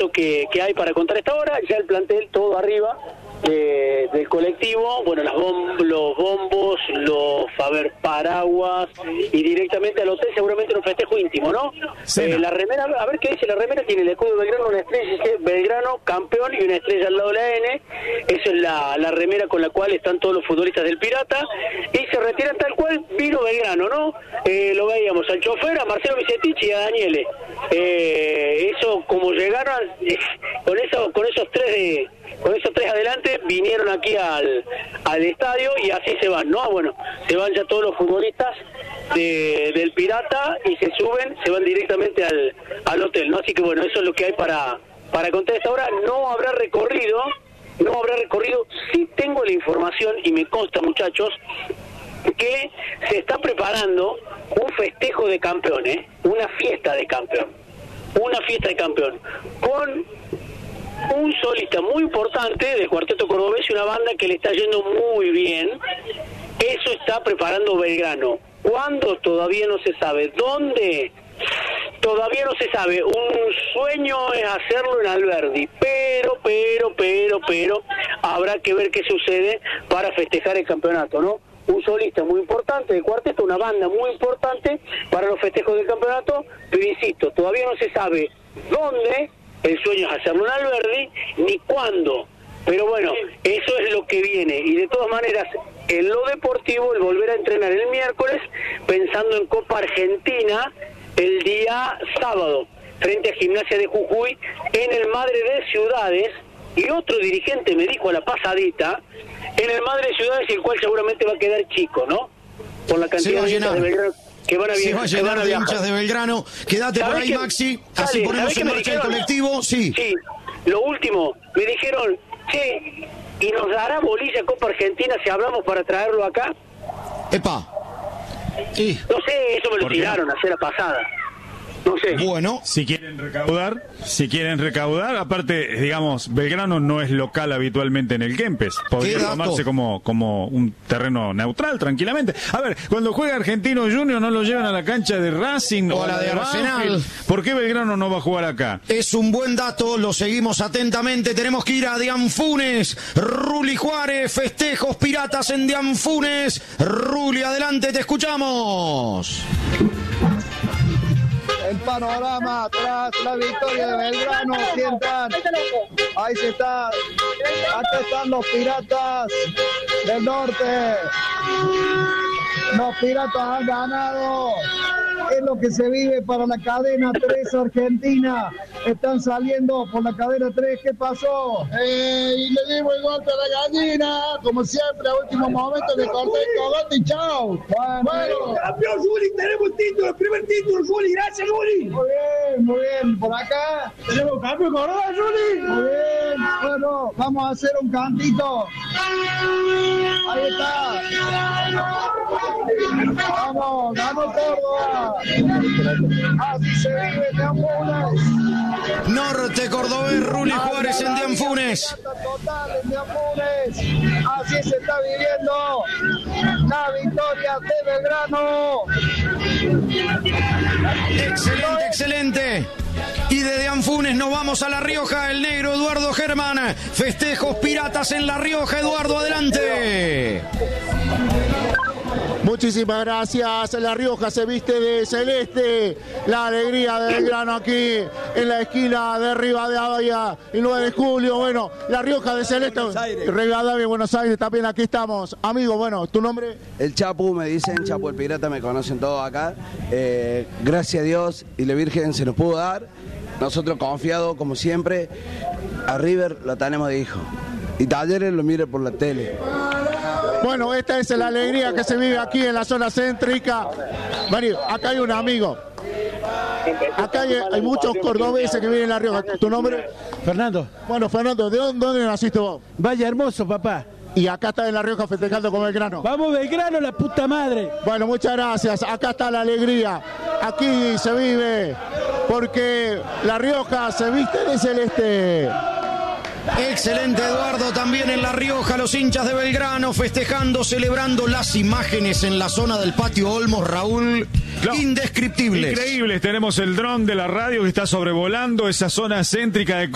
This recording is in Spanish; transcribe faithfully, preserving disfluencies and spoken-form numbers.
lo que, que hay para contar a esta hora. Ya el plantel todo arriba eh, del colectivo, bueno, las bom los bombos, los Faber Paraguas, y directamente al hotel, seguramente en un festejo íntimo, ¿no? Eh, la remera, a ver qué dice la remera, tiene el escudo de Belgrano, una estrella, dice Belgrano campeón y una estrella al lado de la N. Esa es la, la remera con la cual están todos los futbolistas del Pirata, y se retiran tal cual vino Belgrano, ¿no? Eh, lo veíamos al chofer, a Marcelo Vicentich y a Daniele. Eh, eso, como llegaron, eh, con eso, con esos tres de, con esos tres adelante, vinieron aquí al, al estadio y así se van, ¿no? Bueno, se van ya todos los futbolistas de, del Pirata y se suben, se van directamente al, al hotel, ¿no? Así que bueno, eso es lo que hay para, para contar esta hora. No habrá recorrido, no habrá recorrido, sí tengo la información y me consta, muchachos, que se está preparando un festejo de campeón, ¿eh? Una fiesta de campeón, una fiesta de campeón, con un solista muy importante del Cuarteto Cordobés y una banda que le está yendo muy bien. Eso está preparando Belgrano. ¿Cuándo? Todavía no se sabe. ¿Dónde? Todavía no se sabe. Un sueño es hacerlo en Alberdi, pero, pero, pero, pero, habrá que ver qué sucede para festejar el campeonato, ¿no? Un solista muy importante del cuarteto, una banda muy importante para los festejos del campeonato, pero insisto, todavía no se sabe dónde. El sueño es hacerlo en Alberdi, ni cuándo. Pero bueno, eso es lo que viene. Y de todas maneras, en lo deportivo, el volver a entrenar el miércoles, pensando en Copa Argentina, el día sábado, frente a Gimnasia de Jujuy, en el Madre de Ciudades. Y otro dirigente me dijo a la pasadita, en el Madre de Ciudades, el cual seguramente va a quedar chico, ¿no? Por la cantidad de hinchas de Belgrano que van a viajar. Se va a llenar de hinchas de Belgrano. Quédate por ahí, que, Maxi. Así dale, ponemos en marcha el colectivo. Sí. Sí. Lo último, me dijeron, che, ¿y nos dará bolilla Copa Argentina si hablamos para traerlo acá? Epa. Sí. No sé, eso me lo tiraron hacer la pasada. No sé. Bueno, si quieren recaudar, si quieren recaudar, aparte, digamos, Belgrano no es local habitualmente en el Kempes. Podría tomarse como, como un terreno neutral, tranquilamente. A ver, cuando juega Argentino Junior no lo llevan a la cancha de Racing o, o a la de Arsenal. ¿Por qué Belgrano no va a jugar acá? Es un buen dato, lo seguimos atentamente. Tenemos que ir a Dianfunes. Ruli Juárez, festejos piratas en Dianfunes. Ruli, adelante, te escuchamos. El panorama tras la victoria de Belgrano, sientan, ahí se está, acá están los piratas del norte, los piratas han ganado, es lo que se vive para la cadena tres Argentina, están saliendo por la cadena tres, ¿qué pasó? Eh, y le dimos el golpe a la gallina, como siempre, a último momento le corté el cogote y chao. Bueno, bueno. Campeón Juli, tenemos título, el primer título, Juli, gracias Juli. Muy bien, muy bien, por acá tenemos campeón Córdoba, Juli. Muy bien, bueno, vamos a hacer un cantito. Ahí está. Vamos, ganó Córdoba. Así se vive en Dianfunes. Norte Cordobés, Ruli Juárez en Dianfunes. Total en Dianfunes. Así se está viviendo la victoria de Belgrano. Excelente, excelente. Y de Dianfunes nos vamos a La Rioja, el negro Eduardo Germán. Festejos piratas en La Rioja, Eduardo, adelante. Muchísimas gracias. La Rioja se viste de celeste. La alegría de Belgrano aquí en la esquina de Rivadavia y nueve de julio. Bueno, La Rioja de celeste. Rivadavia, Buenos Aires, también aquí estamos. Amigo, bueno, ¿tu nombre? El Chapu, me dicen, Chapu el Pirata, me conocen todos acá. Eh, gracias a Dios y la Virgen se nos pudo dar. Nosotros confiados, como siempre, a River lo tenemos de hijo. Y Talleres lo mire por la tele. Bueno, esta es la alegría que se vive aquí en la zona céntrica. Mario, acá hay un amigo. Acá hay, hay muchos cordobeses que viven en La Rioja. ¿Tu nombre? Fernando. Bueno, Fernando, ¿de dónde, dónde naciste vos? Valle Hermoso, papá. Y acá está en La Rioja festejando con Belgrano. Vamos Belgrano, la puta madre. Bueno, muchas gracias. Acá está la alegría. Aquí se vive porque La Rioja se viste de celeste. Excelente, Eduardo, también en La Rioja, los hinchas de Belgrano festejando, celebrando las imágenes en la zona del Patio Olmos, Raúl, no, indescriptibles. Increíbles, tenemos el dron de la radio que está sobrevolando esa zona céntrica de